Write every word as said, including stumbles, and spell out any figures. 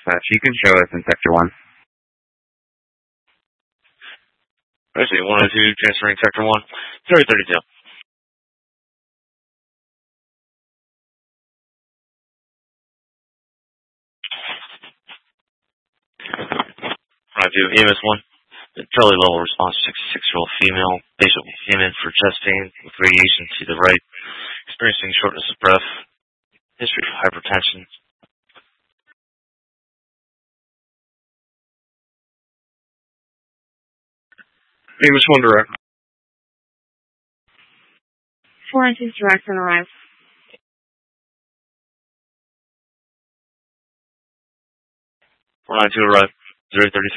dispatch. You can show us in Sector one. I see. one oh two, transferring Sector one. zero thirty-two. one oh two, E M S one. Charlie level response, sixty-six-year-old female. Patient came in for chest pain with radiation to the right. Experiencing shortness of breath. History of hypertension. E M S one direct. four oh two direct and arrive. four nine two arrive. zero thirty-three.